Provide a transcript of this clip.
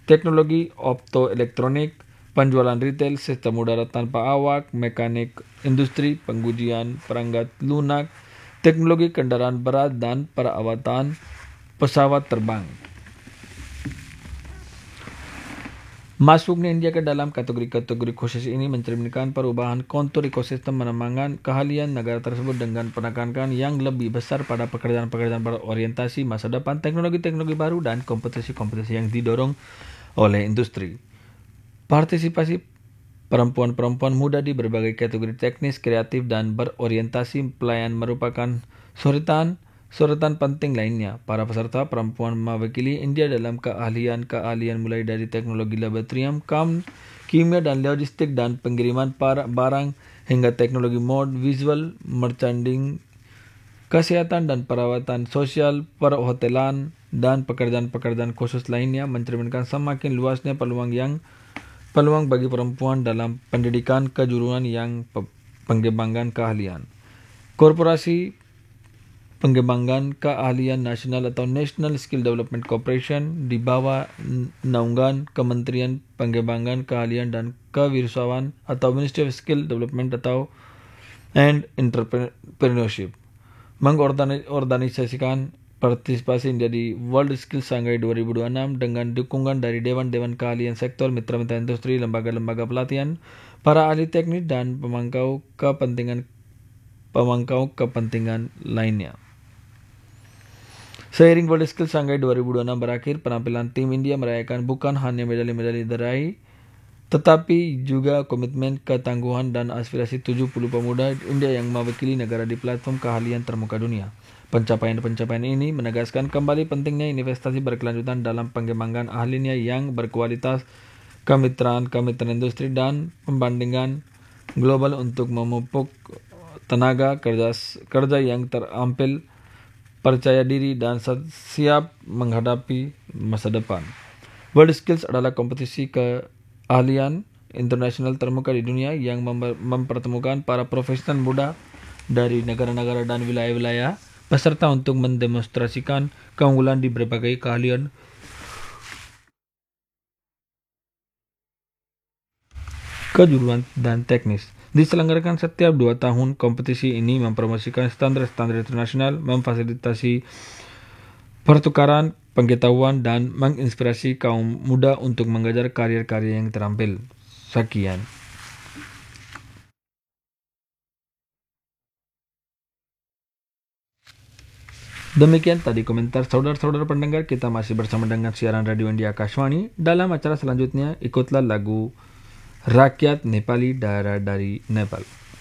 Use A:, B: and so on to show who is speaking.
A: teknologi optoelektronik, penjualan retail, sistem udara tanpa awak, mekanik industri, pengujian perangkat lunak, teknologi kendaraan berat, dan perawatan pesawat terbang. Masuknya India ke dalam kategori-kategori khusus ini mencerminkan perubahan kontur ekosistem pengembangan keahlian negara tersebut dengan penekanan yang lebih besar pada pekerjaan-pekerjaan berorientasi masa depan, teknologi-teknologi baru, dan kompetisi-kompetisi yang didorong oleh industri. Partisipasi perempuan-perempuan muda di berbagai kategori teknis, kreatif, dan berorientasi pelayan merupakan sorotan penting lainnya. Para peserta perempuan mewakili India dalam keahlian mulai dari teknologi laboratorium, kimia dan logistik dan pengiriman barang hingga teknologi mode, visual, merchandising, kesehatan dan perawatan sosial, perhotelan, dan pekerjaan-pekerjaan khusus lainnya mencerminkan semakin luasnya peluang bagi perempuan dalam pendidikan kejuruan yang pengembangan keahlian. Korporasi Pengembangan Keahlian Nasional atau National Skill Development Corporation di bawah naungan Kementerian Pengembangan Keahlian dan Kewirausahaan atau Ministry of Skill Development and Entrepreneurship mengorganisasikan partisipasi India di World Skills Shanghai 2026 dengan dukungan dari Dewan-Dewan Keahlian Sektor, mitra-mitra industri, lembaga-lembaga pelatihan, para ahli teknik, dan pemangkau kepentingan lainnya. Seiring World Skills Shanghai 2026 berakhir, penampilan tim India merayakan bukan hanya medali-medali diraih, tetapi juga komitmen, ketangguhan, dan aspirasi 70 pemuda India yang mewakili negara di platform keahlian termuka dunia. Pencapaian-pencapaian ini menegaskan kembali pentingnya investasi berkelanjutan dalam pengembangan ahlinya yang berkualitas, kemitraan industri, dan pembandingan global untuk memupuk tenaga kerja yang terampil, percaya diri, dan siap menghadapi masa depan. World Skills adalah kompetisi keahlian internasional termuka di dunia yang mempertemukan para profesional muda dari negara-negara dan wilayah-wilayah peserta untuk mendemonstrasikan keunggulan di berbagai keahlian kejuruan dan teknis. Diselenggarakan setiap 2 tahun, kompetisi ini mempromosikan standar-standar internasional, memfasilitasi pertukaran pengetahuan, dan menginspirasi kaum muda untuk mengejar karir-karir yang terampil. Sekian. Demikian tadi komentar saudara-saudara pendengar. Kita masih bersama dengan siaran Radio India Akashvani. Dalam acara selanjutnya, ikutlah lagu Rakyat Nepali Daerah dari Nepal.